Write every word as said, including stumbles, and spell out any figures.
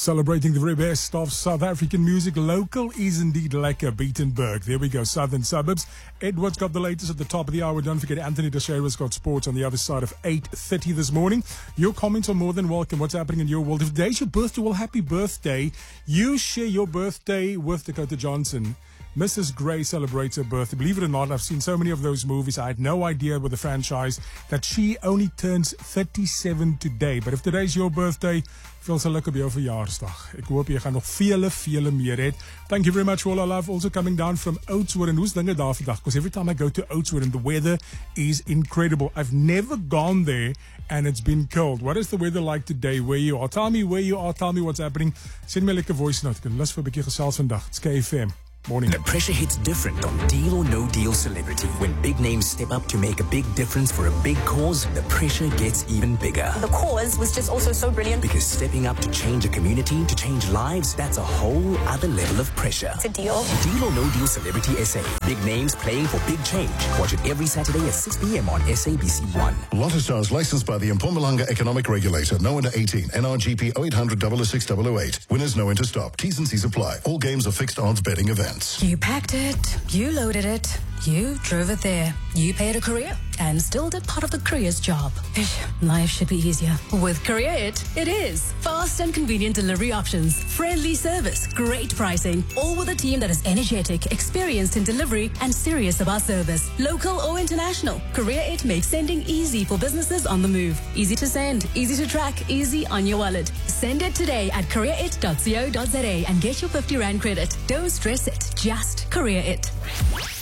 Celebrating the very best of South African music. Local is indeed lekker. Beatenberg. There we go. Southern Suburbs. Edward's got the latest at the top of the hour. Don't forget Anthony Teixeira's got sports on the other side of eight thirty this morning. Your comments are more than welcome. What's happening in your world? If today's your birthday, well, happy birthday. You share your birthday with Dakota Johnson. Missus Gray celebrates her birthday. Believe it or not, I've seen so many of those movies. I had no idea with the franchise that she only turns thirty-seven today. But if today's your birthday, veel geluk op jou verjaarsdag. Ek hoop jy gaan nog vele, vele meer het. Thank you very much for all our love. Also coming down from Oudtshoorn. Hoe's dinge daar vandag? Because every time I go to Oudtshoorn, the weather is incredible. I've never gone there and it's been cold. What is the weather like today where you are? Tell me where you are. Tell me what's happening. Send me a lekker voice note. Ek kan lus vir 'n bietjie gesels vandag. It's K F M. Morning. The pressure hits different on Deal or No Deal Celebrity. When big names step up to make a big difference for a big cause, the pressure gets even bigger. The cause was just also so brilliant. Because stepping up to change a community, to change lives, that's a whole other level of pressure. It's a deal. Deal or No Deal Celebrity S A. Big names playing for big change. Watch it every Saturday at six p.m. on S A B C one. Lotto Stars licensed by the Mpumalanga Economic Regulator. No under eighteen. N R G P oh eight hundred, oh oh six, oh oh eight. Winners know when to stop. T's and C's apply. All games are fixed odds betting events. You packed it, you loaded it, you drove it there, you paid a courier, and still did part of the courier's job. Life should be easier. With Courier It, it is. Fast and convenient delivery options, friendly service, great pricing, all with a team that is energetic, experienced in delivery, and serious about service. Local or international, Courier It makes sending easy for businesses on the move. Easy to send, easy to track, easy on your wallet. Send it today at courier it dot co dot za and get your fifty rand credit. Don't stress it, just Courier It.